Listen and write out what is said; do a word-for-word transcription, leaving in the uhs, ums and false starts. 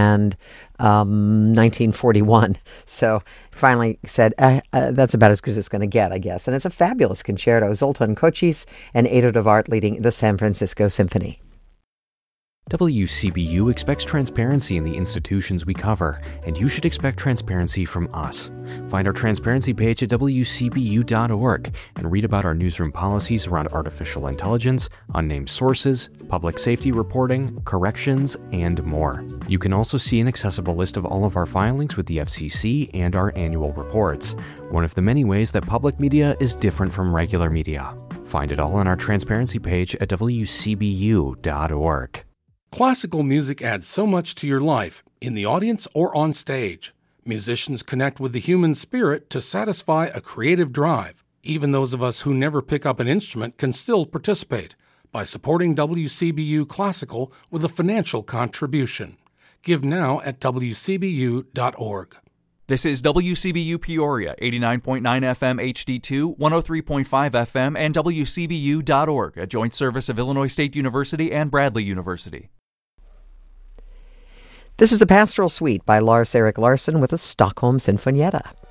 and um, nineteen forty-one. So finally said, uh, uh, that's about as good as it's going to get, I guess. And it's a fabulous concerto. Zoltan Kocsis and Edo de Wart leading the San Francisco Symphony. W C B U expects transparency in the institutions we cover, and you should expect transparency from us. Find our transparency page at W C B U dot org and read about our newsroom policies around artificial intelligence, unnamed sources, public safety reporting, corrections, and more. You can also see an accessible list of all of our filings with the F C C and our annual reports, one of the many ways that public media is different from regular media. Find it all on our transparency page at W C B U dot org. Classical music adds so much to your life, in the audience or on stage. Musicians connect with the human spirit to satisfy a creative drive. Even those of us who never pick up an instrument can still participate by supporting W C B U Classical with a financial contribution. Give now at W C B U dot org. This is W C B U Peoria, eighty-nine point nine F M H D two, one oh three point five F M, and W C B U dot org, a joint service of Illinois State University and Bradley University. This is the Pastoral Suite by Lars Erik Larsson with the Stockholm Sinfonietta.